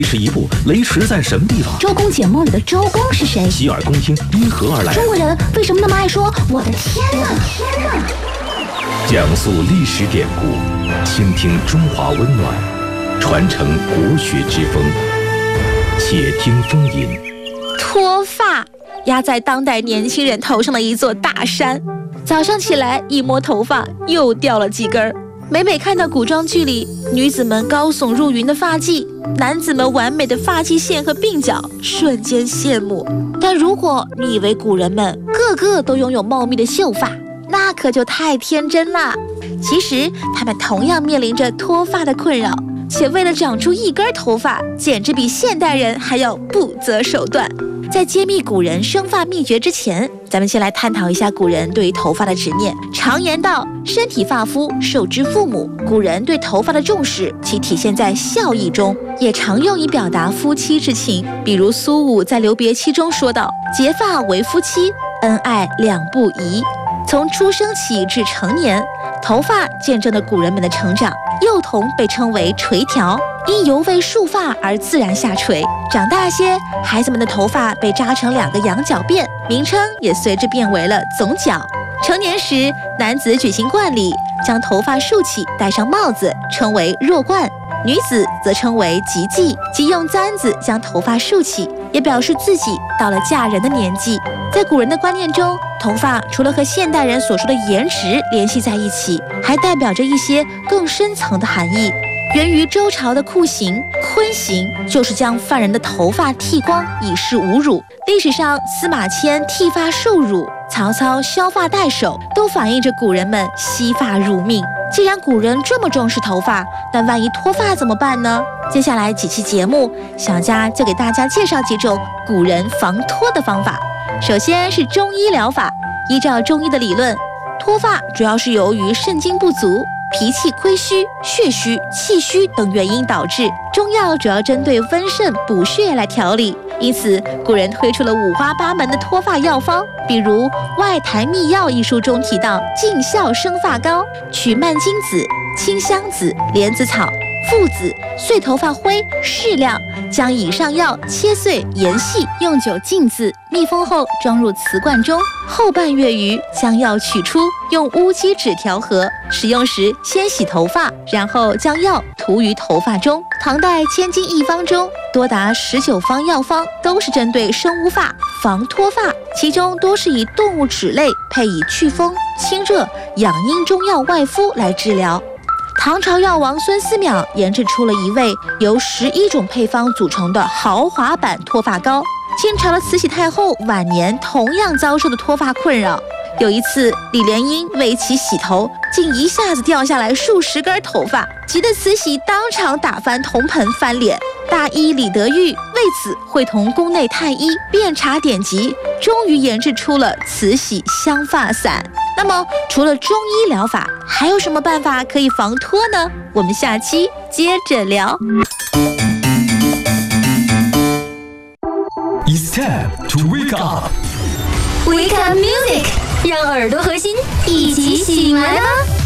是一部雷池在什么地方？ 周公解梦里的周公是谁？ 洗耳恭听因何而来？ 中国人为什么那么爱说我的天哪？ 讲述历史典故，倾听中华温暖，传承国学之风。且听风吟。 脱发压在当代年轻人头上的一座大山，早上起来一摸头发又掉了几根。每每看到古装剧里女子们高耸入云的发髻，男子们完美的发际线和鬓角，瞬间羡慕。但如果你以为古人们个个都拥有茂密的秀发，那可就太天真了。其实他们同样面临着脱发的困扰，且为了长出一根头发，简直比现代人还要不择手段。在揭秘古人生发秘诀之前，咱们先来探讨一下古人对于头发的执念。常言道，身体发肤受之父母。古人对头发的重视，其体现在孝义中，也常用以表达夫妻之情。比如苏武在留别期中说道：“结发为夫妻，恩爱两不疑。”从出生起至成年，头发见证了古人们的成长。幼童被称为垂髫，因犹未束发而自然下垂。长大些，孩子们的头发被扎成2个羊角辫，名称也随之变为了总角。成年时，男子举行冠礼，将头发束起，戴上帽子，称为弱冠；女子则称为及髻，即用簪子将头发束起，也表示自己到了嫁人的年纪。在古人的观念中，头发除了和现代人所说的颜值联系在一起，还代表着一些更深层的含义。源于周朝的酷刑坤刑，就是将犯人的头发剃光以示侮辱。历史上司马迁剃发受辱，曹操削发代首，都反映着古人们惜发如命。既然古人这么重视头发，那万一脱发怎么办呢？接下来几期节目，小佳就给大家介绍几种古人防脱的方法。首先是中医疗法。依照中医的理论，脱发主要是由于肾精不足、脾气亏虚、血虚、气虚等原因导致。中药主要针对温肾补血来调理，因此古人推出了5花8门的脱发药方。比如《外台秘药》一书中提到尽孝生发膏，取蔓荆子、清香子、莲子草、附子、碎头发灰适量，将以上药切碎研细，用酒浸渍，密封后装入瓷罐中，后半月余将药取出，用乌鸡脂调和。使用时先洗头发，然后将药涂于头发中。唐代《千金一方》中多达19方药方，都是针对生乌发、防脱发，其中多是以动物脂类配以祛风、清热、养阴中药外敷来治疗。唐朝药王孙思邈研制出了一味由11种配方组成的豪华版脱发膏。清朝的慈禧太后晚年同样遭受的脱发困扰。有一次，李莲英为其洗头，竟一下子掉下来数十根头发，急得慈禧当场打翻铜盆翻脸。大医李德裕为此会同宫内太医遍查典籍，终于研制出了慈禧香发散。那么除了中医疗法，还有什么办法可以防脱呢？我们下期接着聊。 It's time to wake up. Wake up music， 让耳朵和心一起醒来吧。